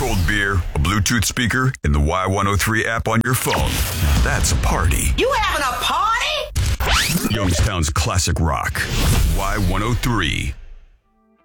cold beer, a Bluetooth speaker, and the Y103 app on your phone. That's a party. You having a party? Youngstown's classic rock. Y103.